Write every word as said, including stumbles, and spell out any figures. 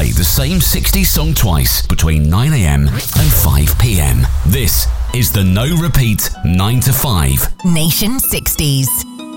play the same sixties song twice between nine a.m. and five p.m. This is the No Repeat nine to five Nation sixties.